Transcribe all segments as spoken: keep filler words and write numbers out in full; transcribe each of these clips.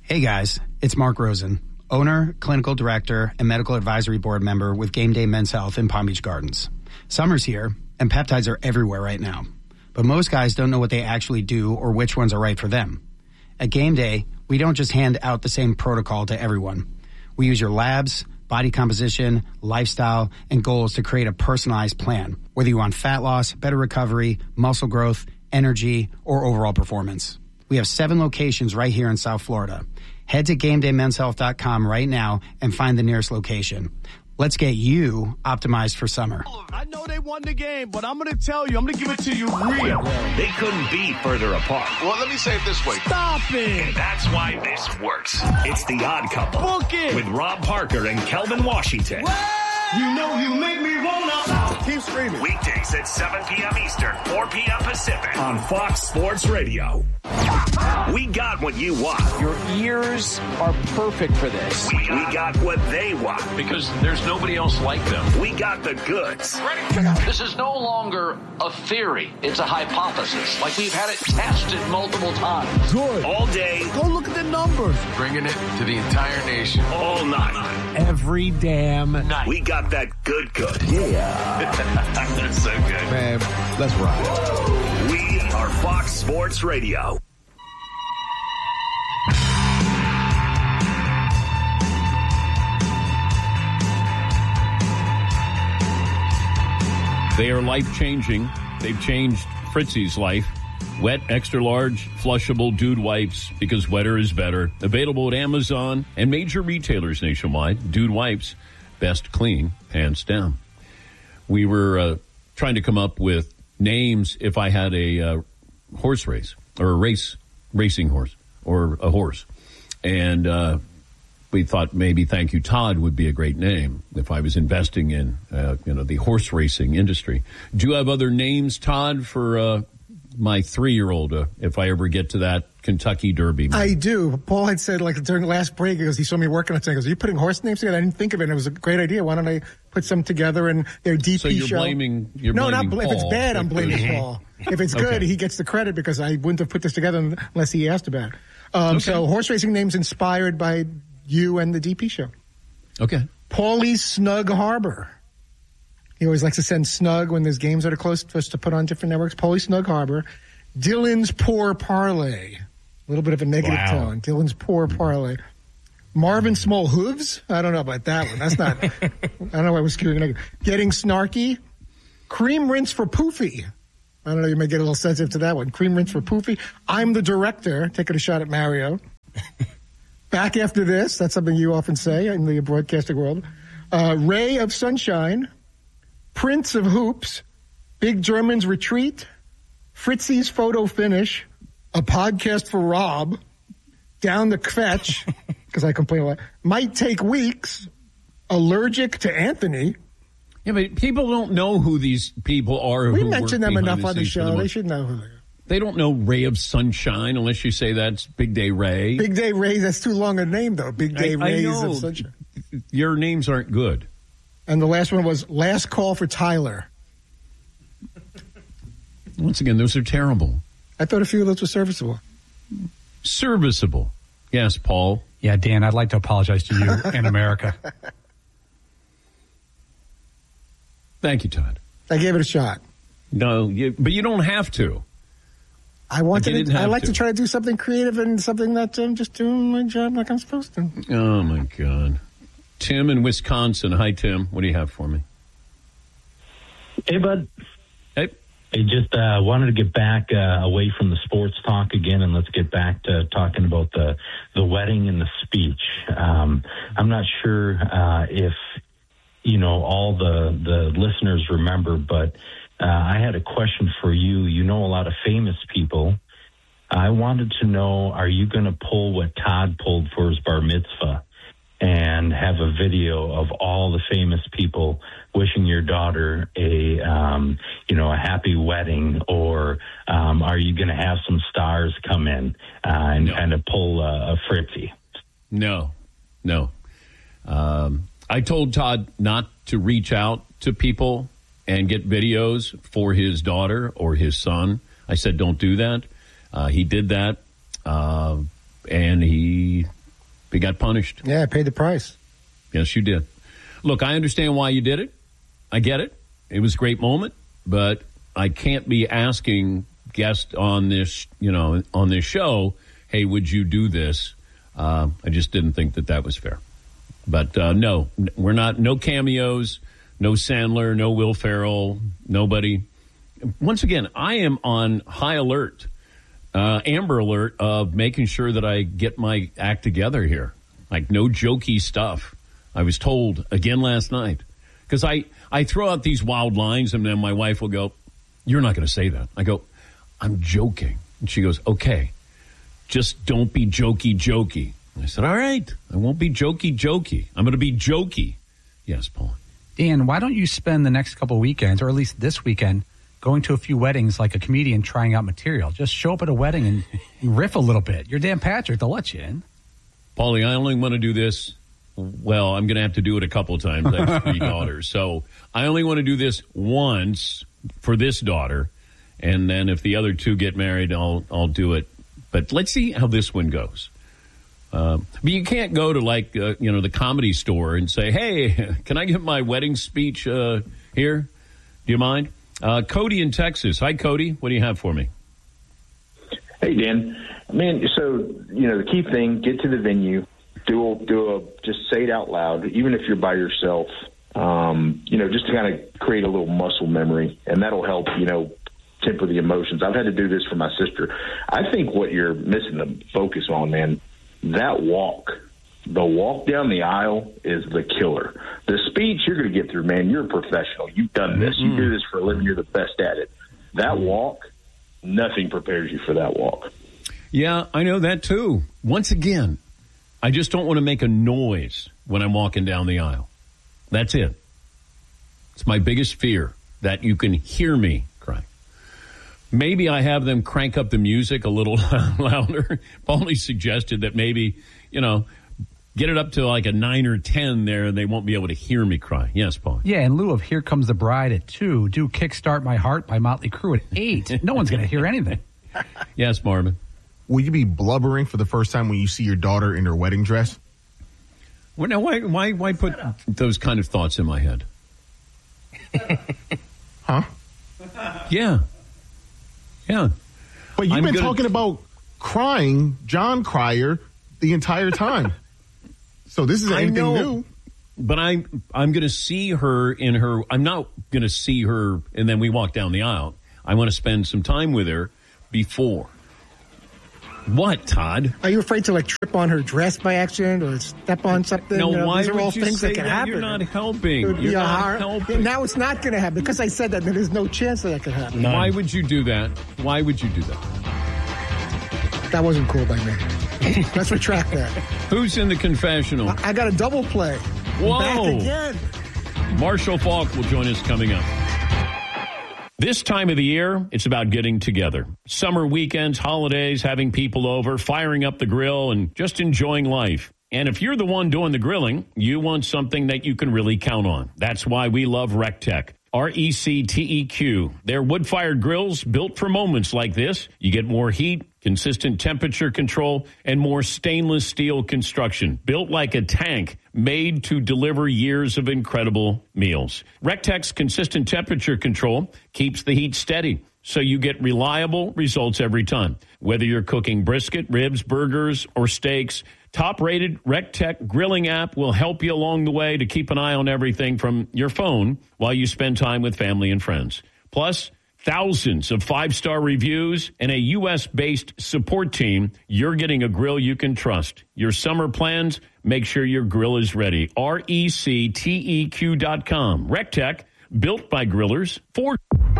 Hey guys, it's Mark Rosen, owner, clinical director, and medical advisory board member with Game Day Men's Health in Palm Beach Gardens. Summer's here, and peptides are everywhere right now. But most guys don't know what they actually do or which ones are right for them. At Game Day, we don't just hand out the same protocol to everyone. We use your labs, body composition, lifestyle, and goals to create a personalized plan, whether you want fat loss, better recovery, muscle growth, energy, or overall performance. We have seven locations right here in South Florida. Head to game day men's health dot com right now and find the nearest location. Let's get you optimized for summer. I know they won the game, but I'm going to tell you, I'm going to give it to you real. They couldn't be further apart. Well, let me say it this way. Stop it. And that's why this works. It's The Odd Couple. Book it. With Rob Parker and Kelvin Washington. What? You know you make me wanna. Keep screaming. Weekdays at seven p.m. Eastern, four p.m. Pacific on Fox Sports Radio. We got what you want. Your ears are perfect for this. We, we got what they want. Because there's nobody else like them. We got the goods. This is no longer a theory. It's a hypothesis. Like we've had it tested multiple times. Good. All day. Go look at the numbers. Bringing it to the entire nation. All night. Every damn night. We got that good good. Yeah. That's so good. Man, let's ride. We are Fox Sports Radio. They are life-changing. They've changed Fritzy's life. Wet, extra-large, flushable dude wipes, because wetter is better. Available at Amazon and major retailers nationwide. Dude wipes, best clean, hands down. We were uh, trying to come up with names if I had a uh, horse race, or a race, racing horse, or a horse. And uh, we thought maybe Thank You Todd would be a great name if I was investing in, uh, you know, the horse racing industry. Do you have other names, Todd, for uh, my three-year-old, uh, if I ever get to that Kentucky Derby? I do. Paul had said, like, during the last break, he goes, he saw me working on it. He goes, are you putting horse names together? I didn't think of it. And it was a great idea. Why don't I put some together and their D P so you're show? Blaming, you're no, blaming not Paul. If it's bad, I'm blaming Paul. If it's good, okay. He gets the credit because I wouldn't have put this together unless he asked about it. Um, okay. So horse racing names inspired by you and the D P show. Okay. Paulie's Snug Harbor. He always likes to send Snug when there's games that are close to us to put on different networks. Paulie's Snug Harbor. Dylan's Poor Parlay. A little bit of a negative wow. tone. Dylan's Poor Parlay. Marvin Small Hooves. I don't know about that one. That's not. I don't know why I was skewing negative. Getting Snarky. Cream Rinse for Poofy. I don't know. You may get a little sensitive to that one. Cream Rinse for Poofy. I'm the Director. Taking a shot at Mario. Back after this. That's something you often say in the broadcasting world. Uh, Ray of Sunshine. Prince of Hoops. Big German's Retreat. Fritzy's Photo Finish. A Podcast for Rob. Down the Kvetch, because I complain a lot. Might Take Weeks. Allergic to Anthony. Yeah, but people don't know who these people are. We who mentioned work them enough the on the show. The they should know who they are. They don't know Ray of Sunshine unless you say that's Big Day Ray. Big Day Ray, that's too long a name, though. Big Day I, Rays I know. of Sunshine. Your names aren't good. And the last one was Last Call for Tyler. Once again, those are terrible. I thought a few of those were serviceable. Serviceable. Yes, Paul. Yeah, Dan, I'd like to apologize to you in America. Thank you, Todd. I gave it a shot. No, you, but you don't have to. I wanted. Like to, I like to. to try to do something creative and something that I'm just doing my job like I'm supposed to. Oh, my God. Tim in Wisconsin. Hi, Tim. What do you have for me? Hey, bud. Hey. I just uh, wanted to get back uh, away from the sports talk again, and let's get back to talking about the the wedding and the speech. Um, I'm not sure uh, if you know all the the listeners remember, but uh, I had a question for you. You know a lot of famous people. I wanted to know: are you going to pull what Todd pulled for his bar mitzvah and have a video of all the famous people wishing your daughter a, um, you know, a happy wedding, or um, are you going to have some stars come in uh, and no. kind of pull uh, a Fritzy? No, no. Um, I told Todd not to reach out to people and get videos for his daughter or his son. I said, don't do that. Uh, he did that. Uh, and he he got punished. Yeah, paid the price. Yes, you did. Look, I understand why you did it. I get it. It was a great moment, but I can't be asking guests on this, you know, on this show, hey, would you do this? Uh, I just didn't think that that was fair. But uh, no, we're not, no cameos, no Sandler, no Will Ferrell, nobody. Once again, I am on high alert, uh, Amber Alert of making sure that I get my act together here. Like no jokey stuff. I was told again last night. Because I, I throw out these wild lines and then my wife will go, you're not going to say that. I go, I'm joking. And she goes, okay, just don't be jokey jokey. I said, all right, I won't be jokey jokey. I'm going to be jokey. Yes, Paul. Dan, why don't you spend the next couple of weekends, or at least this weekend, going to a few weddings like a comedian trying out material? Just show up at a wedding and, and riff a little bit. You're Dan Patrick. They'll let you in. Paulie, I only want to do this. Well, I'm going to have to do it a couple of times. I have three daughters. So I only want to do this once for this daughter. And then if the other two get married, I'll I'll do it. But let's see how this one goes. Uh, but you can't go to, like, uh, you know, the Comedy Store and say, hey, can I give my wedding speech uh, here? Do you mind? Uh, Cody in Texas. Hi, Cody. What do you have for me? Hey, Dan. I mean, so, you know, the key thing, get to the venue. Do a, do a, just say it out loud, even if you're by yourself, um, you know, just to kind of create a little muscle memory, and that'll help, you know, temper the emotions. I've had to do this for my sister. I think what you're missing the focus on, man, that walk, the walk down the aisle is the killer. The speech you're going to get through, man, you're a professional. You've done this. Mm-hmm. You do this for a living. You're the best at it. That walk, nothing prepares you for that walk. Yeah, I know that too. Once again, I just don't want to make a noise when I'm walking down the aisle. That's it. It's my biggest fear, that you can hear me cry. Maybe I have them crank up the music a little louder. Paulie suggested that maybe, you know, get it up to like a nine or ten there and they won't be able to hear me cry. Yes, Paul. Yeah, in lieu of Here Comes the Bride at two, do Kickstart My Heart by Motley Crue at eight. No one's going to hear anything. Yes, Marvin. Will you be blubbering for the first time when you see your daughter in her wedding dress? Well, now, why, why, why put those kind of thoughts in my head? Huh? Yeah. Yeah. But you've I'm been gonna... talking about crying, John Cryer, the entire time. So this is anything new. But I'm, I'm going to see her in her, I'm not going to see her and then we walk down the aisle. I want to spend some time with her before. What, Todd? Are you afraid to, like, trip on her dress by accident or step on something? No, you know, why these are would all you things say that can that? happen. You're not helping. You're You're not hard. helping. Now it's not going to happen. Because I said that, there's no chance that that could happen. Why would you do that? Why would you do that? That wasn't cool by me. Let's retract that. Who's in the confessional? I, I got a double play. Whoa. Back again. Marshall Faulk will join us coming up. This time of the year, it's about getting together. Summer weekends, holidays, having people over, firing up the grill, and just enjoying life. And if you're the one doing the grilling, you want something that you can really count on. That's why we love RecTech. R E C T E Q. They're wood-fired grills built for moments like this. You get more heat, consistent temperature control, and more stainless steel construction. Built like a tank, made to deliver years of incredible meals. RecTech's consistent temperature control keeps the heat steady, so you get reliable results every time. Whether you're cooking brisket, ribs, burgers, or steaks, top-rated RecTech grilling app will help you along the way to keep an eye on everything from your phone while you spend time with family and friends. Plus, thousands of five-star reviews and a U S-based support team. You're getting a grill you can trust. Your summer plans, make sure your grill is ready. R E C T E Q dot com. RecTech, built by grillers for...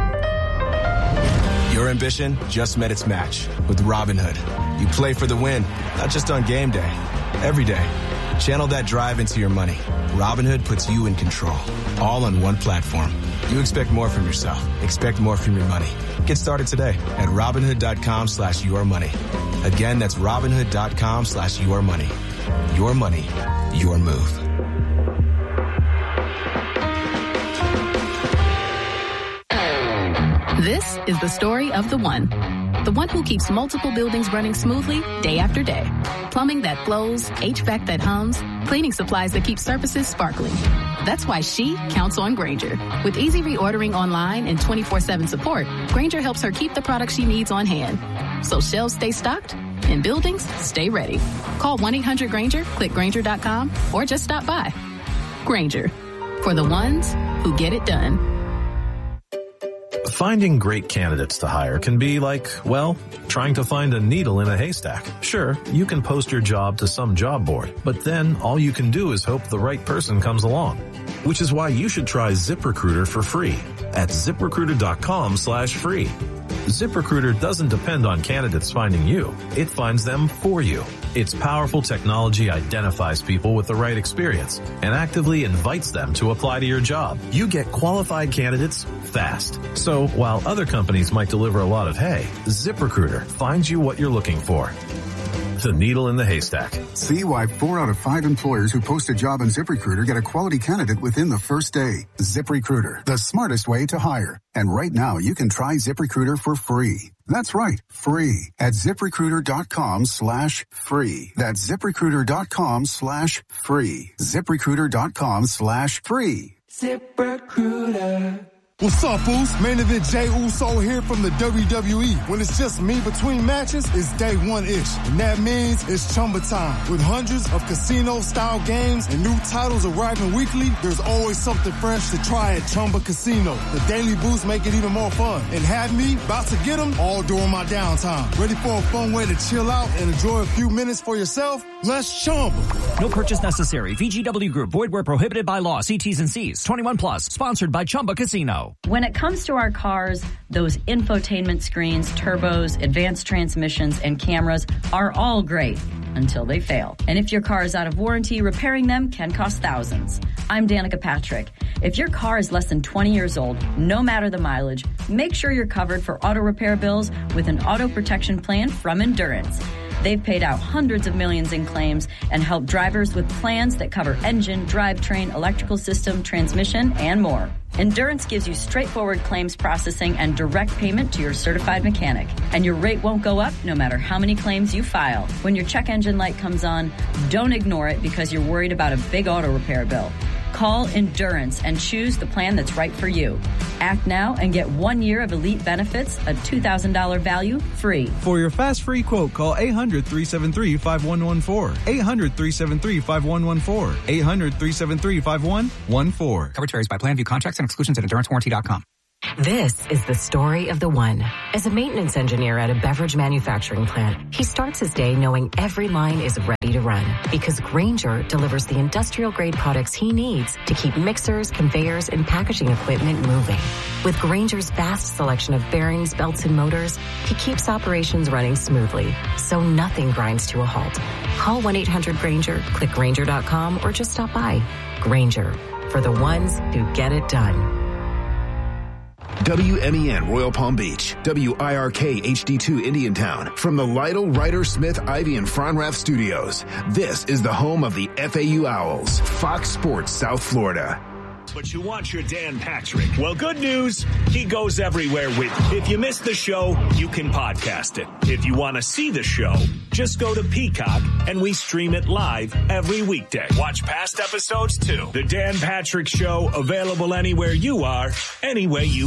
Your ambition just met its match with Robinhood. You play for the win, not just on game day, every day. Channel that drive into your money. Robinhood puts you in control, all on one platform. You expect more from yourself. Expect more from your money. Get started today at Robinhood.com slash your money. Again, that's Robinhood.com slash your money. Your money, your move. This is the story of the one. the one who keeps multiple buildings running smoothly day after day. Plumbing that flows, H V A C that hums, cleaning supplies that keep surfaces sparkling. That's why she counts on Grainger. With easy reordering online and twenty-four seven support, Grainger helps her keep the products she needs on hand. So shelves stay stocked and buildings stay ready. Call one eight hundred Grainger, click Grainger dot com, or just stop by. Grainger, for the ones who get it done. Finding great candidates to hire can be like, well, trying to find a needle in a haystack. Sure, you can post your job to some job board, but then all you can do is hope the right person comes along. Which is why you should try ZipRecruiter for free at ZipRecruiter.com slash free. ZipRecruiter doesn't depend on candidates finding you. It finds them for you. Its powerful technology identifies people with the right experience and actively invites them to apply to your job. You get qualified candidates fast. So while other companies might deliver a lot of hay, ZipRecruiter finds you what you're looking for. The needle in the haystack. See why four out of five employers who post a job on ZipRecruiter get a quality candidate within the first day. ZipRecruiter, the smartest way to hire. And right now, you can try ZipRecruiter for free. That's right, free at ZipRecruiter.com slash free. That's ZipRecruiter.com slash free. ZipRecruiter.com slash free. ZipRecruiter. What's up, Foos? Main event Jey Uso here from the W W E. When it's just me between matches, it's day one-ish. And that means it's Chumba time. With hundreds of casino-style games and new titles arriving weekly, there's always something fresh to try at Chumba Casino. The daily boosts make it even more fun. And have me about to get them all during my downtime. Ready for a fun way to chill out and enjoy a few minutes for yourself? Let's Chumba. No purchase necessary. V G W Group. Void where prohibited by law. See T's and C's. twenty-one plus. Sponsored by Chumba Casino. When it comes to our cars, those infotainment screens, turbos, advanced transmissions, and cameras are all great until they fail. And if your car is out of warranty, repairing them can cost thousands. I'm Danica Patrick. If your car is less than twenty years old, no matter the mileage, make sure you're covered for auto repair bills with an auto protection plan from Endurance. They've paid out hundreds of millions in claims and helped drivers with plans that cover engine, drivetrain, electrical system, transmission, and more. Endurance gives you straightforward claims processing and direct payment to your certified mechanic. And your rate won't go up no matter how many claims you file. When your check engine light comes on, don't ignore it because you're worried about a big auto repair bill. Call Endurance and choose the plan that's right for you. Act now and get one year of elite benefits, a two thousand dollars value, free. For your fast free quote, call eight hundred, three seven three, five one one four. eight hundred, three seven three, five one one four. eight hundred, three seven three, five one one four. Coverage varies by plan. View contracts and exclusions at endurance warranty dot com. This is the story of the one. As a maintenance engineer at a beverage manufacturing plant, he starts his day knowing every line is ready to run because Grainger delivers the industrial-grade products he needs to keep mixers, conveyors, and packaging equipment moving. With Grainger's vast selection of bearings, belts, and motors, he keeps operations running smoothly, so nothing grinds to a halt. Call one eight hundred Grainger, click Grainger dot com, or just stop by. Grainger, for the ones who get it done. W M E N Royal Palm Beach, W I R K H D two Indiantown, from the Lytle, Ryder, Smith, Ivy, and Fronrath studios. This is the home of the F A U Owls, Fox Sports South Florida. But you want your Dan Patrick. Well, good news. He goes everywhere with you. If you missed the show, you can podcast it. If you want to see the show, just go to Peacock and we stream it live every weekday. Watch past episodes too. The Dan Patrick Show, available anywhere you are, any way you